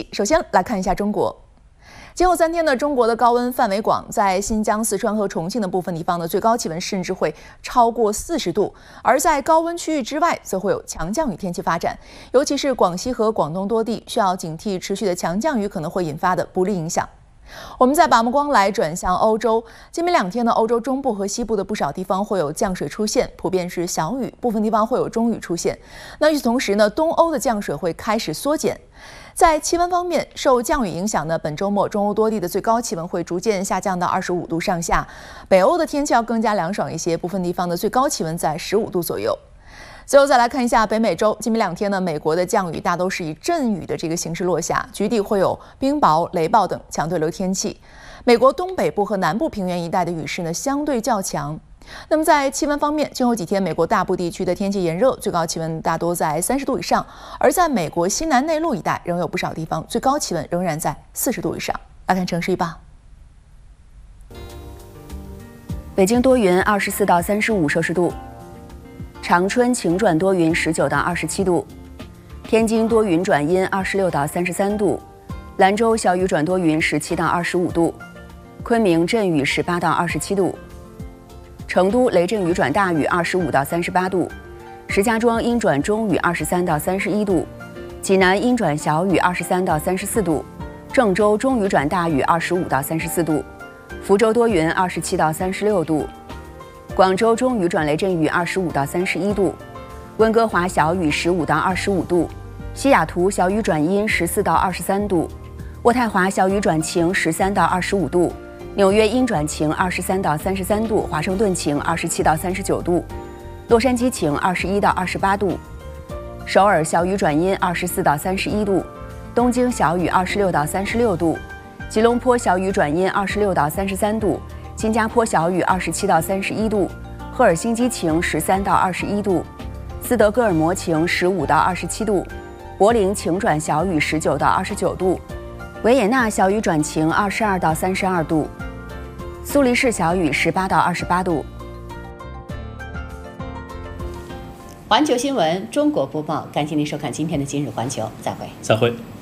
首先来看一下中国。今后3天呢，中国的高温范围广，在新疆、四川和重庆的部分地方呢，最高气温甚至会超过40度。而在高温区域之外，则会有强降雨天气发展，尤其是广西和广东多地需要警惕持续的强降雨可能会引发的不利影响。我们再把目光来转向欧洲，今明2天呢，欧洲中部和西部的不少地方会有降水出现，普遍是小雨，部分地方会有中雨出现。那与此同时呢，东欧的降水会开始缩减。在气温方面，受降雨影响呢，本周末中欧多地的最高气温会逐渐下降到25度上下，北欧的天气要更加凉爽一些，部分地方的最高气温在15度左右。最后再来看一下北美洲，今明2天呢，美国的降雨大都是以阵雨的这个形式落下，局地会有冰雹、雷暴等强对流天气。美国东北部和南部平原一带的雨势呢相对较强。那么在气温方面，今后几天美国大部地区的天气炎热，最高气温大多在30度以上，而在美国西南内陆一带仍有不少地方最高气温仍然在40度以上。来看城市预报。 北京多云，24到35摄氏度。长春晴转多云，19到27度；天津多云转阴，26到33度；兰州小雨转多云，17到25度；昆明阵雨，18到27度；成都雷阵雨转大雨，25到38度；石家庄阴转中雨，23到31度；济南阴转小雨，23到34度；郑州中雨转大雨，25到34度；福州多云，27到36度。广州中雨转雷阵雨25到31度，温哥华小雨15到25度，西雅图小雨转阴14到23度，渥太华小雨转晴13到25度，纽约阴转晴23到33度，华盛顿晴27到39度，洛杉矶晴21到28度，首尔小雨转阴24到31度，东京小雨26到36度，吉隆坡小雨转阴26到33度。新加坡小雨27到31度，赫尔辛基晴13到21度，斯德哥尔摩晴15到27度，柏林晴转小雨19到29度，维也纳小雨转晴22到32度，苏黎世小雨18到28度。 环球新闻中国播报，感谢您收看今天的今日环球，再会。